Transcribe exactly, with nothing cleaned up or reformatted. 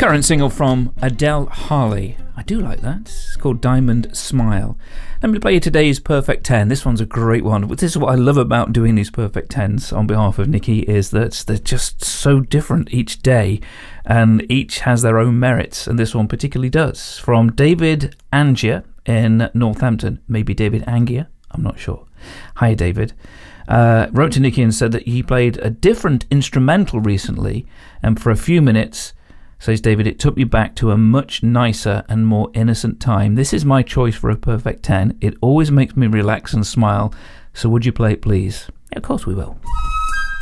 Current single from Adele Harley. I do like that. It's called Diamond Smile. Let me play you today's Perfect ten. This one's a great one. This is what I love about doing these Perfect tens on behalf of Nikki, is that they're just so different each day and each has their own merits, and this one particularly does. From David Angier in Northampton. Maybe David Angier? I'm not sure. Hi, David. Uh, wrote to Nikki and said that he played a different instrumental recently, and for a few minutes, says David, it took me back to a much nicer and more innocent time. This is my choice for a Perfect ten. It always makes me relax and smile. So would you play it, please? Yeah, of course we will.